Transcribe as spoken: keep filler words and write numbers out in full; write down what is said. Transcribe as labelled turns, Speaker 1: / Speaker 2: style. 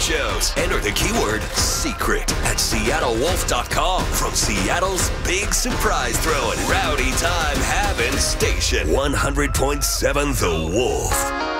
Speaker 1: shows. Enter the keyword secret at seattle wolf dot com from Seattle's big surprise throwing, rowdy time having station. one hundred point seven The Wolf.